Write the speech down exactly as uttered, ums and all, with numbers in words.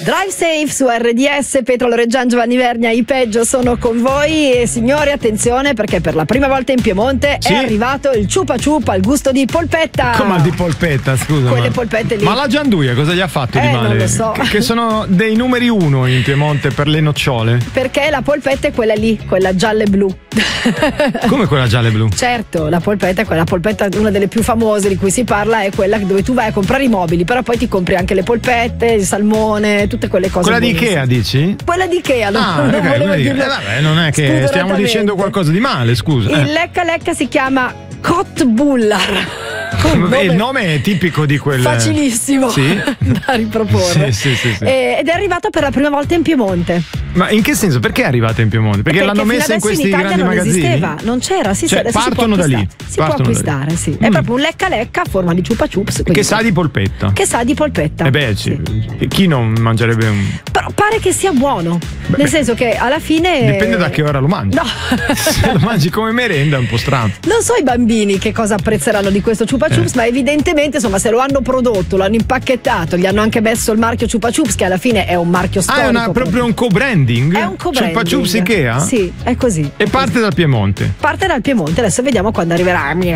Drive Safe su R D S, Pietro Loreggian, Giovanni Vernia, i peggio sono con voi. E signori, attenzione, perché per la prima volta in Piemonte sì? è arrivato il ciupa ciupa al gusto di polpetta. Come al di polpetta, scusa? Quelle ma... polpette lì. Ma la Gianduia cosa gli ha fatto eh, di male? Non lo so. Che sono dei numeri uno in Piemonte per le nocciole. Perché la polpetta è quella lì, quella gialla e blu. Come quella gialla e blu? Certo, la polpetta è quella polpetta, una delle più famose di cui si parla, è quella dove tu vai a comprare i mobili, però poi ti compri anche le polpette, il salmone, tutte quelle cose. Quella di Ikea, dici? Quella di Ikea, non, ah, non okay, volevo dirlo. Eh, vabbè, non è che stiamo dicendo qualcosa di male, scusa. Il lecca lecca si chiama Kotbullar. Nome il nome è tipico di quel facilissimo sì? da riproporre. Sì, sì, sì, sì. E, ed è arrivato per la prima volta in Piemonte. Ma in che senso? Perché è arrivata in Piemonte? Perché, Perché l'hanno messa in questi in grandi non magazzini? Esisteva, non c'era, sì, cioè, sì, partono si da lì. Si partono può acquistare, sì. Mm. È proprio un lecca lecca a forma di ciupa chups. Che sa di polpetta. Che sa di polpetta. Eh beh, sì. Chi non mangerebbe un. Però pare che sia buono. Beh, nel senso che alla fine. Dipende da che ora lo mangi. No. Se lo mangi come merenda è un po' strano. Non so i bambini che cosa apprezzeranno di questo ciupa chups, eh. ma evidentemente, insomma, se lo hanno prodotto, lo hanno impacchettato, gli hanno anche messo il marchio ciupa chups, che alla fine è un marchio storico. Ah, è una, proprio un co-branding? È un co-branding. Ciupa chups Ikea? Sì, è così. E parte dal Piemonte. Parte dal Piemonte, adesso vediamo quando arriverà a Milano.